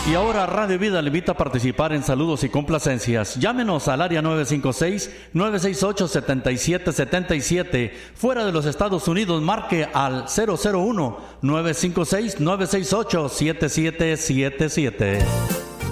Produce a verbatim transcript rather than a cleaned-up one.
Y ahora Radio Vida le invita a participar en saludos y complacencias. Llámenos al área nueve cinco seis, nueve seis ocho, siete siete siete siete. Fuera de los Estados Unidos, marque al cero cero uno, nueve cinco seis, nueve seis ocho, siete siete siete siete.